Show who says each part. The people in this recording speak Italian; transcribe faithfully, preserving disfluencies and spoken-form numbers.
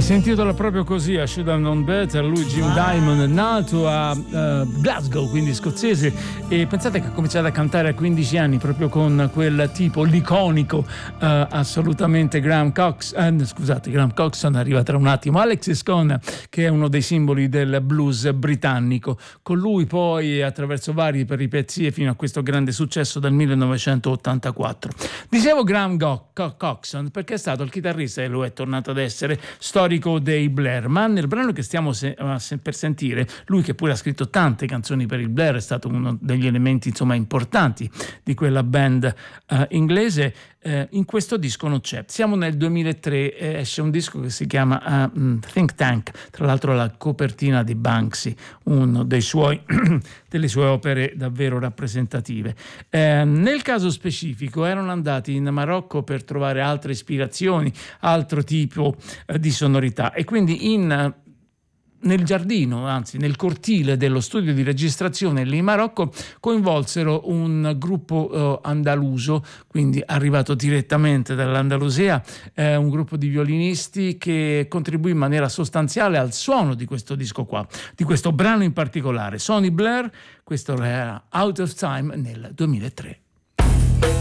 Speaker 1: Si intitola proprio così, I Should Have Known Better. Lui, Jim Diamond, nato a uh, Glasgow, quindi scozzese, e pensate che ha cominciato a cantare a quindici anni proprio con quel tipo, l'iconico uh, assolutamente Graham Cox, eh, scusate, Graham Coxon arriva tra un attimo, Alexis Cohn, che è uno dei simboli del blues britannico. Con lui poi, attraverso varie peripezie, fino a questo grande successo del millenovecentottantaquattro. Dicevo Graham Go- Co- Coxon perché è stato il chitarrista, e lo è tornato ad essere, storico dei Blair, ma nel brano che stiamo se- per sentire, lui che pure ha scritto tante canzoni per il Blair, è stato uno degli elementi insomma importanti di quella band uh, inglese. Uh, in questo disco non c'è. Siamo nel duemilatré, eh, esce un disco che si chiama uh, Think Tank, tra l'altro la copertina di Banksy, uno dei suoi delle sue opere davvero rappresentative. Eh, nel caso specifico erano andati in Marocco per trovare altre ispirazioni, altro tipo eh, di sonorità, e quindi in nel giardino, anzi nel cortile dello studio di registrazione lì in Marocco, coinvolsero un gruppo eh, andaluso, quindi arrivato direttamente dall'Andalusia, eh, un gruppo di violinisti che contribuì in maniera sostanziale al suono di questo disco qua, di questo brano in particolare. Sonny Blair, questo era Out of Time nel duemilatré.